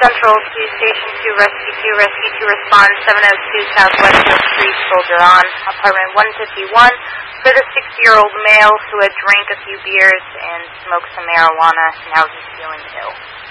Central to Station 2, Rescue 2. Rescue 2 responds 702 Southwest West Street, Soldier on, apartment 151, for the 60-year-old male who had drank a few beers and smoked some marijuana and now he's feeling ill.